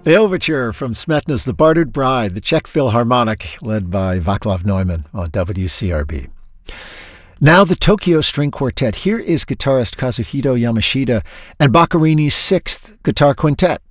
The overture from Smetana's The Bartered Bride, the Czech Philharmonic, led by Vaclav Neumann on WCRB. Now the Tokyo String Quartet. Here is guitarist Kazuhito Yamashita and Boccherini's Sixth Guitar Quintet.